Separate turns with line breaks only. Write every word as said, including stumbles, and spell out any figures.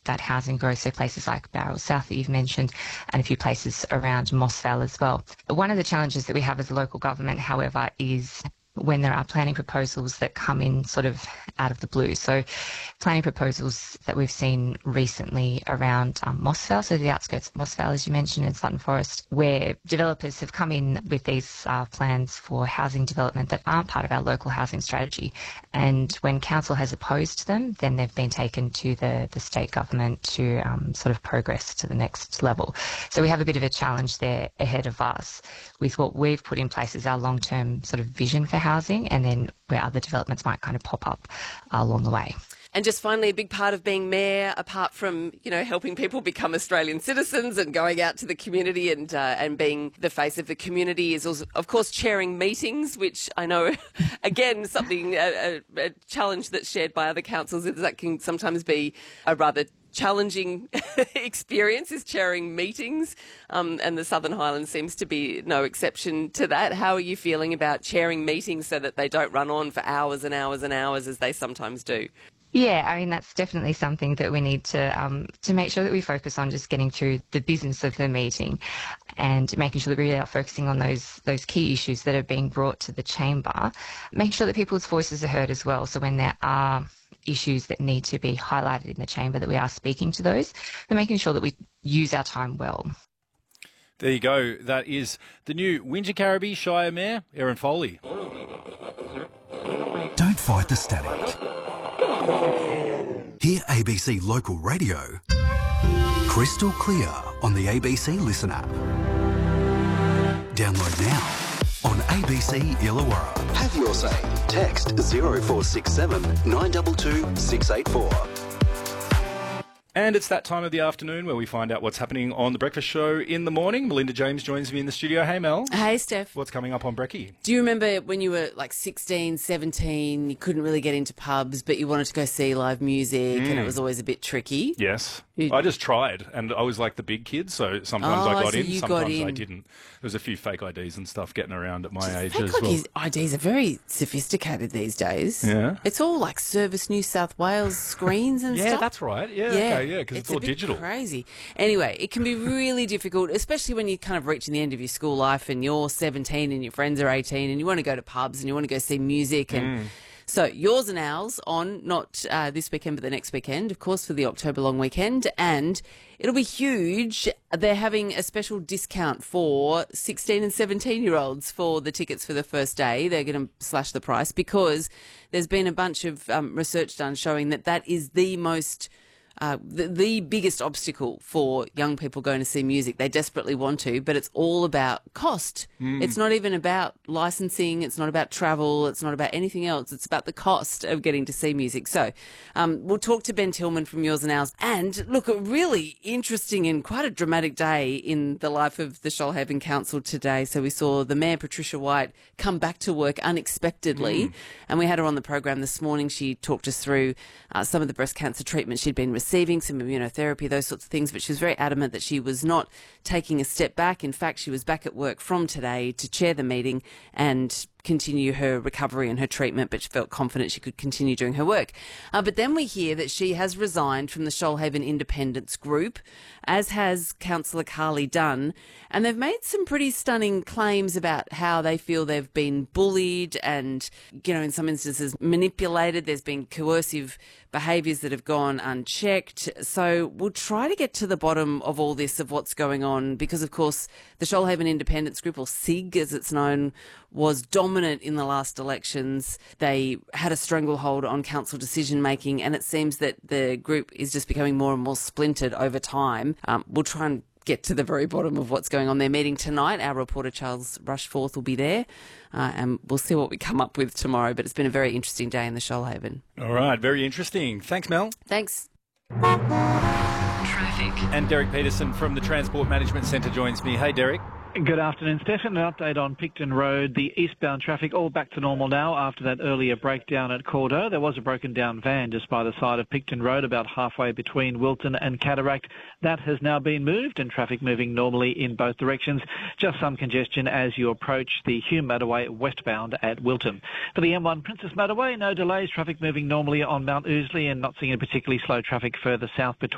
that housing growth, so places like Barrel South that you've mentioned, and a few places around Moss Vale as well. One of the challenges that we have as a local government, however, is when there are planning proposals that come in sort of out of the blue. So planning proposals that we've seen recently around um, Moss Vale, so the outskirts of Moss Vale, as you mentioned, in Sutton Forest, where developers have come in with these uh, plans for housing development that aren't part of our local housing strategy. And when council has opposed them, then they've been taken to the, the state government to um, sort of progress to the next level. So we have a bit of a challenge there ahead of us with what we've put in place as our long-term sort of vision for housing, and then where other developments might kind of pop up uh, along the way.
And just finally, a big part of being mayor, apart from, you know, helping people become Australian citizens and going out to the community and uh, and being the face of the community, is also, of course, chairing meetings, which I know, again, something, a, a, a challenge that's shared by other councils, is that can sometimes be a rather challenging experience, is chairing meetings, um, and the Southern Highlands seems to be no exception to that. How are you feeling about chairing meetings so that they don't run on for hours and hours and hours as they sometimes do?
Yeah, I mean, that's definitely something that we need to um, to make sure that we focus on, just getting through the business of the meeting and making sure that we really are focusing on those those key issues that are being brought to the chamber, making sure that people's voices are heard as well. So when there are issues that need to be highlighted in the chamber, that we are speaking to those, and making sure that we use our time well.
There you go. That is the new Wingecarribee Shire Mayor, Erin Foley.
Don't fight the static. Hear A B C Local Radio crystal clear on the A B C Listen app. Download now on A B C Illawarra. Have your say. Text zero four six seven nine two two six eight four.
And it's that time of the afternoon where we find out what's happening on The Breakfast Show in the morning. Melinda James joins me in the studio. Hey, Mel.
Hey, Steph.
What's coming up on Brekkie?
Do you remember when you were like sixteen, seventeen, you couldn't really get into pubs, but you wanted to go see live music, mm. and it was always a bit tricky?
Yes.
You'd...
I just tried, and I was like the big kid, so sometimes
oh,
I got
so
in,
you
sometimes
got in.
I didn't. There was a few fake I Ds and stuff getting around at my
Just
age
fake
as well.
I Ds are very sophisticated these days.
Yeah.
It's all like Service New South Wales screens and
yeah,
stuff.
Yeah, that's right. Yeah,
yeah.
okay, yeah, because it's, it's all digital.
Crazy. Anyway, it can be really difficult, especially when you're kind of reaching the end of your school life and you're seventeen and your friends are eighteen and you want to go to pubs and you want to go see music. And
mm.
so yours and ours on not uh, this weekend but the next weekend, of course, for the October long weekend. And it'll be huge. They're having a special discount for sixteen and seventeen-year-olds for the tickets for the first day. They're going to slash the price because there's been a bunch of um, research done showing that that is the most... Uh, the, the biggest obstacle for young people going to see music. They desperately want to, but it's all about cost. Mm. It's not even about licensing. It's not about travel. It's not about anything else. It's about the cost of getting to see music. So um, we'll talk to Ben Tillman from Yours and Ours. And look, a really interesting and quite a dramatic day in the life of the Shoalhaven Council today. So we saw the Mayor, Patricia White, come back to work unexpectedly. Mm. And we had her on the program this morning. She talked us through uh, some of the breast cancer treatment she'd been receiving. receiving some immunotherapy, those sorts of things, but she was very adamant that she was not taking a step back. In fact, she was back at work from today to chair the meeting and continue her recovery and her treatment, but she felt confident she could continue doing her work. Uh, but then we hear that she has resigned from the Shoalhaven Independence Group, as has Councillor Carly Dunn, and they've made some pretty stunning claims about how they feel they've been bullied and, you know, in some instances manipulated. There's been coercive behaviours that have gone unchecked. So we'll try to get to the bottom of all this, of what's going on, because, of course, the Shoalhaven Independence Group, or S I G as it's known, was dominant in the last elections. They had a stranglehold on council decision-making, and it seems that the group is just becoming more and more splintered over time. Um, we'll try and get to the very bottom of what's going on. They're meeting tonight. Our reporter Charles Rushforth will be there, uh, and we'll see what we come up with tomorrow. But it's been a very interesting day in the Shoalhaven.
All right, very interesting. Thanks, Mel.
Thanks.
Traffic. And Derek Peterson from the Transport Management Centre joins me. Hey, Derek.
Good afternoon, Stefan. An update on Picton Road. The eastbound traffic all back to normal now after that earlier breakdown at Cordo. There was a broken down van just by the side of Picton Road, about halfway between Wilton and Cataract. That has now been moved and traffic moving normally in both directions. Just some congestion as you approach the Hume Motorway westbound at Wilton. For the M one Princess Motorway, no delays. Traffic moving normally on Mount Ousley and not seeing a particularly slow traffic further south between